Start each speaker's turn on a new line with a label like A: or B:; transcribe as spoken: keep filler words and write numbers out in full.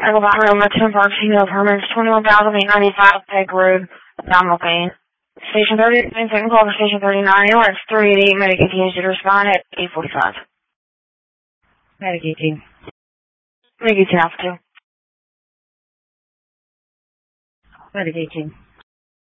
A: Medical Battery on the ten Park Female Permanence, twenty-one thousand eight hundred ninety-five Peg Road, abdominal pain. Station thirty, second call for Station thirty-nine, or it's three eighty-eight, Medicaid teams to respond at eight forty-five.
B: Medicaid team.
A: Medicaid team have to.
B: Medicaid team.